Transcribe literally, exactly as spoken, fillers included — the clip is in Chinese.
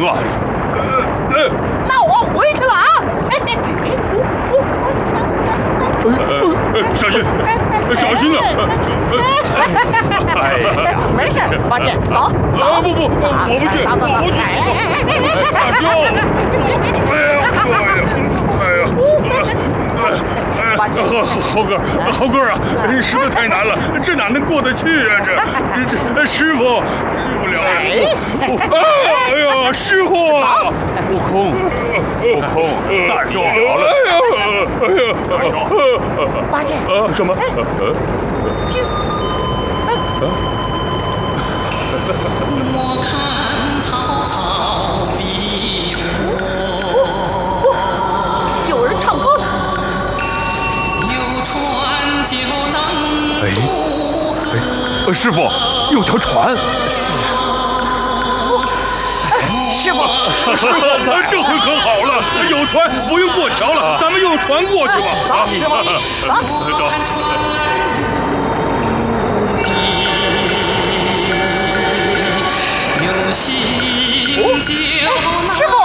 了。呃， 那我回去了啊！ 小心，小心呐！哎呀， 没事，八戒，走走。 不不，我不去，我不去。大兄，哎呀，哎呀， 八戒， 猴哥，猴哥啊，实在太难了，这哪能过得去啊？这这这，师傅，师傅了呀！哎呀，师傅，悟空，悟空，大兄好了！哎呀，哎呀，大兄， 八戒， 啊，什么？ 听， 我看滔滔碧波， 有人唱歌呢。 有船就能渡河。 哎，师傅，有条船。 是啊。师傅， 师傅，这回可好了，有船不用过桥了，咱们用船过去吧。 走，师傅，走。 走。 有心就能。 师傅。